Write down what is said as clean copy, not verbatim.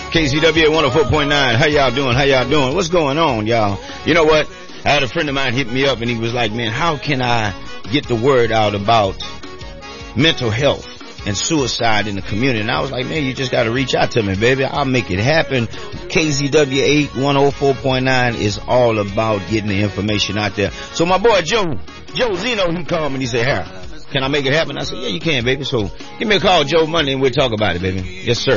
KZWA 104.9. How y'all doing? How y'all doing? What's going on, y'all? You know what? I had a friend of mine hit me up and he was like, man, how can I get the word out about mental health and suicide in the community? And I was like, man, you just got to reach out to me, baby. I'll make it happen. KZWA 104.9 is all about getting the information out there. So my boy Joe Zeno, he called me and he said, Harold, can I make it happen? I said, yeah, you can, baby. So give me a call, Joe, Monday, and we'll talk about it, baby. Yes, sir.